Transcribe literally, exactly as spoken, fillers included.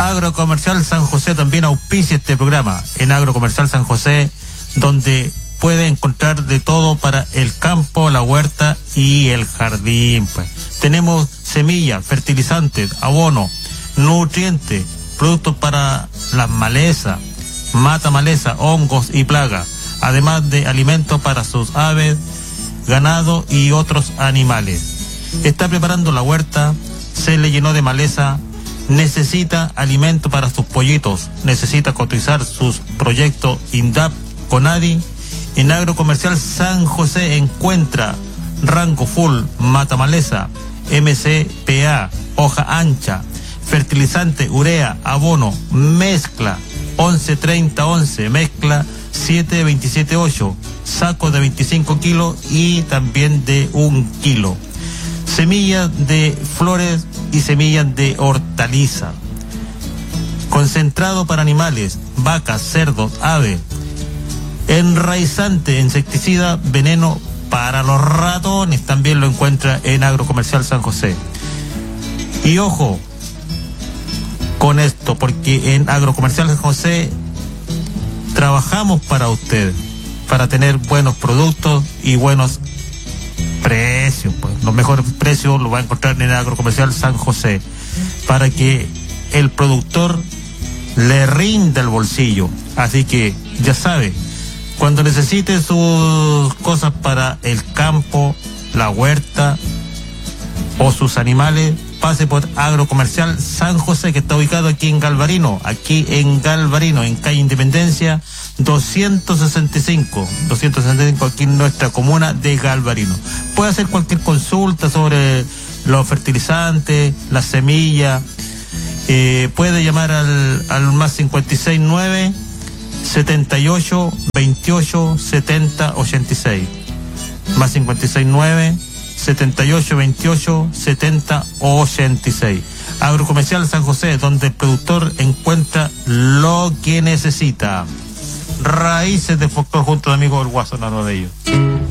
Agrocomercial San José también auspicia este programa. En Agrocomercial San José, donde puede encontrar de todo para el campo, la huerta y el jardín, pues. Tenemos semillas, fertilizantes, abono, nutrientes, productos para las malezas, mata maleza, hongos y plagas, además de alimentos para sus aves, ganado y otros animales. Está preparando la huerta, se le llenó de maleza, necesita alimento para sus pollitos, necesita cotizar sus proyectos INDAP, CONADI. En Agrocomercial San José encuentra rango full, mata maleza, M C P A, hoja ancha, fertilizante, urea, abono, mezcla, once treinta once, mezcla siete veintisiete ocho, sacos de veinticinco kilos y también de un kilo. Semillas de flores y semillas de hortaliza. Concentrado para animales, vacas, cerdos, aves. Enraizante, insecticida, veneno para los ratones, también lo encuentra en Agrocomercial San José. Y ojo con esto, porque en Agrocomercial San José trabajamos para usted, para tener buenos productos y buenos precios, pues. Los mejores precios los va a encontrar en Agrocomercial San José, para que el productor le rinda el bolsillo. Así que ya sabe, cuando necesite sus cosas para el campo, la huerta o sus animales, pase por Agrocomercial San José, que está ubicado aquí en Galvarino, aquí en Galvarino, en calle Independencia doscientos sesenta y cinco, doscientos sesenta y cinco, aquí en nuestra comuna de Galvarino. Puede hacer cualquier consulta sobre los fertilizantes, las semillas, eh, puede llamar al, al más cincuenta y seis nueve, setenta y ocho, veintiocho, setenta, ochenta y seis, más cincuenta y seis nueve, setenta y ocho, veintiocho, setenta, ochenta y seis. Agrocomercial San José, donde el productor encuentra lo que necesita. Raíces de folclor junto a amigos del Guaso Nano de ellos.